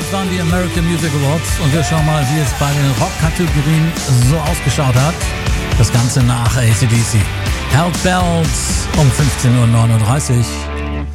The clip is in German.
Das waren die American Music Awards und wir schauen mal, wie es bei den Rock-Kategorien so ausgeschaut hat. Das Ganze nach AC/DC. Help Bells um 15:39 Uhr.